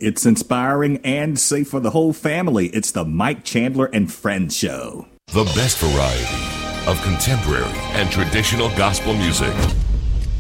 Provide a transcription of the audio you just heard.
It's inspiring and safe for the whole family. It's the Mike Chandler and Friends Show. The best variety of contemporary and traditional gospel music.